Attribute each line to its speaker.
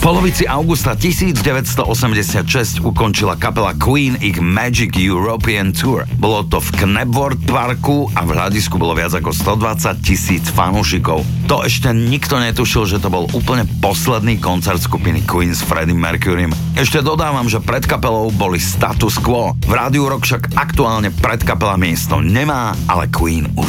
Speaker 1: polovici augusta 1986 ukončila kapela Queen ich Magic European Tour. Bolo to v Knebworth Parku a v hľadisku bolo viac ako 120,000 fanúšikov. To ešte nikto netušil, že to bol úplne posledný koncert skupiny Queen s Freddie Mercurym. Ešte dodávam, že pred kapelou boli Status Quo. V Rádiu Rock však aktuálne predkapela miesto nemá, ale Queen